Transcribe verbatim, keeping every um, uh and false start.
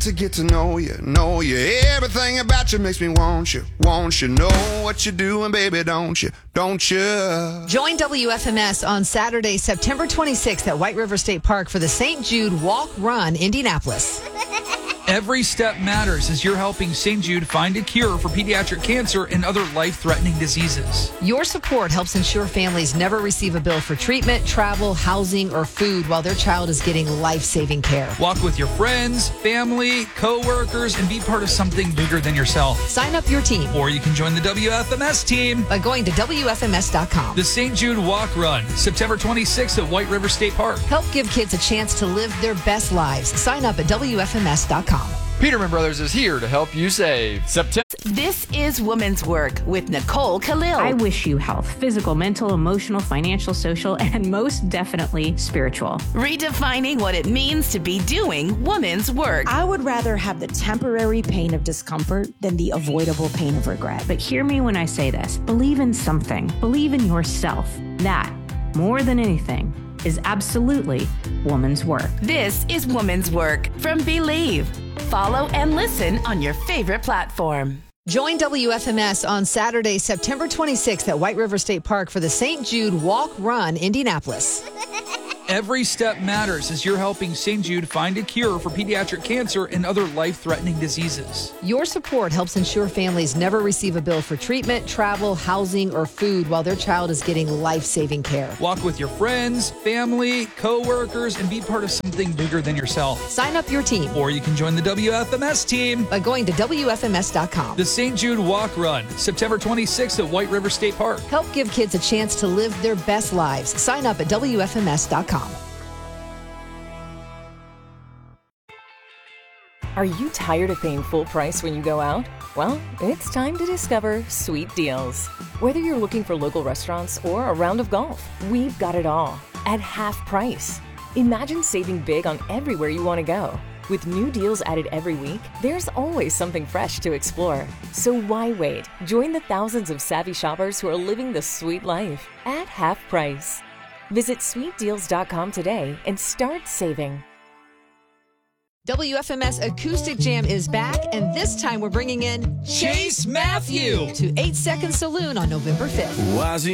To get to know you, know you. Everything about you makes me want you, want you. Know what you're doing, baby, don't you, don't you? Join W F M S on Saturday, September twenty-sixth at White River State Park for the Saint Jude Walk Run Indianapolis. Every step matters as you're helping Saint Jude find a cure for pediatric cancer and other life-threatening diseases. Your support helps ensure families never receive a bill for treatment, travel, housing, or food while their child is getting life-saving care. Walk with your friends, family, co-workers, and be part of something bigger than yourself. Sign up your team. Or you can join the W F M S team by going to W F M S dot com. The Saint Jude Walk Run, September twenty-sixth at White River State Park. Help give kids a chance to live their best lives. Sign up at W F M S dot com. Peterman Brothers is here to help you save. September. This is Women's Work with Nicole Khalil. I wish you health, physical, mental, emotional, financial, social, and most definitely spiritual. Redefining what it means to be doing women's work. I would rather have the temporary pain of discomfort than the avoidable pain of regret. But hear me when I say this. Believe in something. Believe in yourself. That, more than anything, is absolutely woman's work. This is Woman's Work from Believe. Follow and listen on your favorite platform. Join W F M S on Saturday, September twenty-sixth at White River State Park for the Saint Jude Walk Run Indianapolis. Every step matters as you're helping Saint Jude find a cure for pediatric cancer and other life-threatening diseases. Your support helps ensure families never receive a bill for treatment, travel, housing, or food while their child is getting life-saving care. Walk with your friends, family, co-workers, and be part of something bigger than yourself. Sign up your team. Or you can join the W F M S team by going to W F M S dot com. The Saint Jude Walk Run, September twenty-sixth at White River State Park. Help give kids a chance to live their best lives. Sign up at W F M S dot com. Are you tired of paying full price when you go out? Well, it's time to discover Sweet Deals. Whether you're looking for local restaurants or a round of golf, we've got it all at half price. Imagine saving big on everywhere you want to go. With new deals added every week, there's always something fresh to explore. So why wait? Join the thousands of savvy shoppers who are living the sweet life at half price. Visit sweet deals dot com today and start saving. W F M S Acoustic Jam is back, and this time we're bringing in Chase Matthew to eight second Saloon on November fifth.